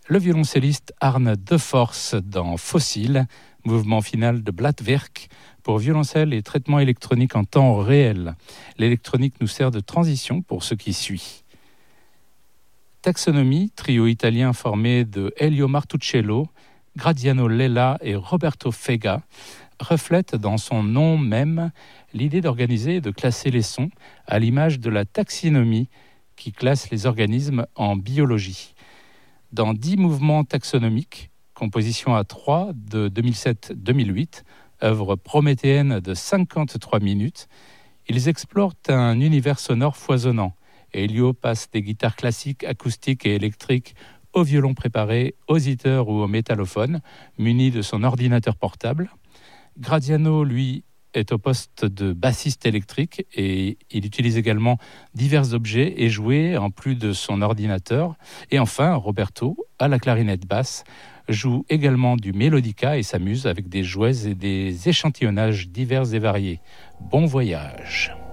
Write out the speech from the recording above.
Le violoncelliste Arne Deforce dans Fossile, mouvement final de Blattwerk pour violoncelle et traitement électronique en temps réel. L'électronique nous sert de transition pour ce qui suit. Taxonomie, trio italien formé de Elio Martuccello, Graziano Lella et Roberto Fega, reflète dans son nom même l'idée d'organiser et de classer les sons à l'image de la taxinomie qui classe les organismes en biologie. Dans 10 mouvements taxonomiques, composition à 3 de 2007-2008, œuvre prométhéenne de 53 minutes, ils explorent un univers sonore foisonnant. Elio passe des guitares classiques, acoustiques et électriques au violon préparé, aux hitters ou au métallophone, muni de son ordinateur portable. Graziano, lui, est au poste de bassiste électrique et il utilise également divers objets et jouets en plus de son ordinateur. Et enfin, Roberto, à la clarinette basse, joue également du mélodica et s'amuse avec des jouets et des échantillonnages divers et variés. Bon voyage!